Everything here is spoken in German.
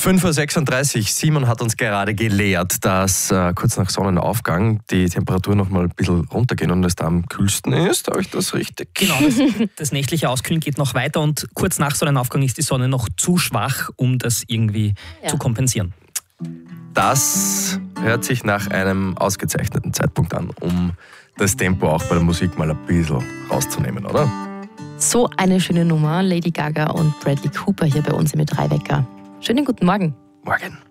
5.36 Uhr. Simon hat uns gerade gelehrt, dass kurz nach Sonnenaufgang die Temperatur noch mal ein bisschen runtergehen und es da am kühlsten ist. Habe ich das richtig? Genau, das nächtliche Auskühlen geht noch weiter und kurz nach Sonnenaufgang ist die Sonne noch zu schwach, um das irgendwie zu kompensieren. Das hört sich nach einem ausgezeichneten Zeitpunkt an, um das Tempo auch bei der Musik mal ein bisschen rauszunehmen, oder? So eine schöne Nummer, Lady Gaga und Bradley Cooper hier bei uns im Mit 3 Wecker. Schönen guten Morgen. Morgen.